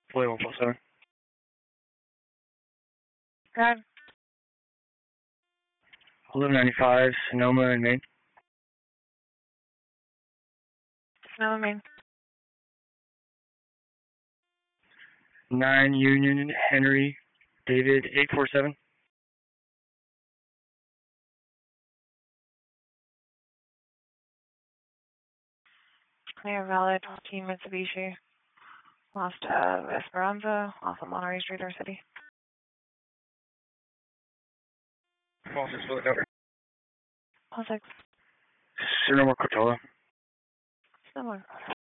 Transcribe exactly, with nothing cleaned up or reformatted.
Fully one four seven. Go ahead. eleven ninety-five, Sonoma in Maine. Sonoma, Maine. nine Union, Henry, David, eight four seven. Clear, valid, team Mitsubishi. Lost uh, Esperanza, off of Monterey Street, our city. False is split over. All six. Sonoma, Coachella. Similar.